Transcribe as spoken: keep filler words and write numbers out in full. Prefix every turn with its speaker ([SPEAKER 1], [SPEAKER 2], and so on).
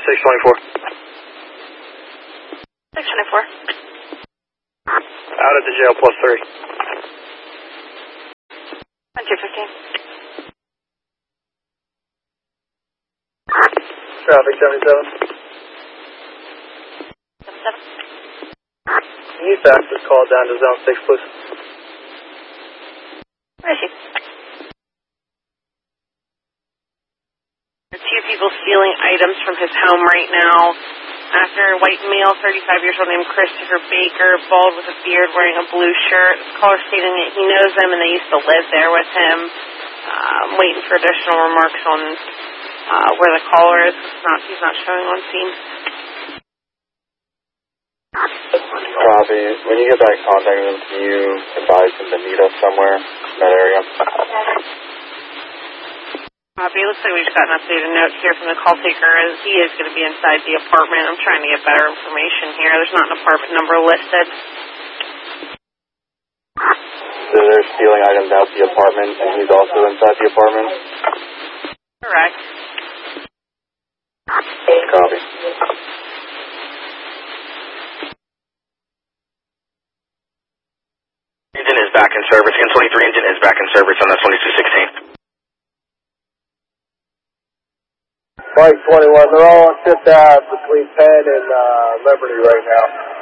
[SPEAKER 1] six twenty-four.
[SPEAKER 2] six twenty-four.
[SPEAKER 1] Out at the jail, plus three.
[SPEAKER 2] one two fifteen.
[SPEAKER 1] Traffic seventy-seven.
[SPEAKER 2] seven.
[SPEAKER 1] Can you fax this call down to zone six, please?
[SPEAKER 2] Where is he? There are two people stealing items from his home right now. After a white male, thirty-five years old, named Christopher Baker, bald with a beard, wearing a blue shirt. The caller stating that he knows them and they used to live there with him. Um, waiting for additional remarks on uh, where the caller is. It's not, he's not showing on scene.
[SPEAKER 3] Copy. When you get back contacting them, can you advise them to meet us somewhere in that area?
[SPEAKER 2] Copy. Looks like we just got an updated note here from the call taker. As he is going to be inside the apartment. I'm trying to get better information here. There's not an apartment number listed.
[SPEAKER 3] So they're stealing items out the apartment, and he's also inside the apartment?
[SPEAKER 2] Correct.
[SPEAKER 3] Copy.
[SPEAKER 4] Engine is back in service. N twenty-three engine is back in service on the twenty-two sixteen.
[SPEAKER 1] Mike twenty-one, they're all on Fifth Ave between Penn and uh, Liberty right now.